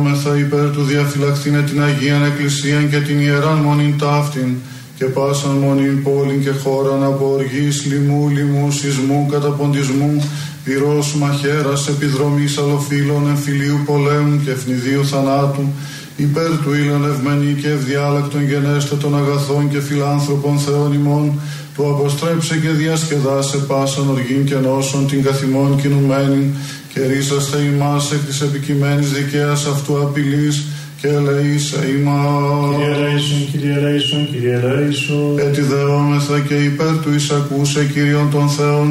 δεόμεθα υπέρ του διαφυλακτήνε την Αγίαν Εκκλησίαν και την Ιεράν Μονήν ταύτην και πάσαν μονήν πόλην και χώραν από οργής, λοιμού, λοιμού, σεισμού, καταποντισμού, πυρός, μαχαίρας, επιδρομής, αλλοφύλων, εμφυλίου πολέμου και ευνηδίου θανάτου, υπέρ του ήλων ευμένη και ευδιάλεκτον γενέστε των αγαθών και φιλάνθρωπων Θεών ημών, του αποστρέψε και διασκεδάσε πάσαν οργήν και νόσων την καθημών κινουμένην και ρίσαστε ημάς εκ της επικειμένης δικαίας αυτού απειλής και ελεήσε ημάς. Κύριε ελέησον, Κύριε ελέησον, Κύριε ελέησον. Ετιδεόμεθα και υπέρ του εισακούσε Κύριον των Θεών